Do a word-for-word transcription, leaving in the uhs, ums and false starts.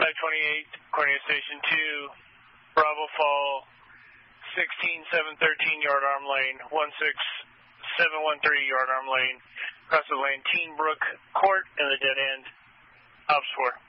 five twenty-eight, coordinate station two, Bravo Fall, sixteen seven thirteen yard arm lane, one six seven one three yard arm lane, across the lane, Teen Brook Court, and the dead end, Ops four.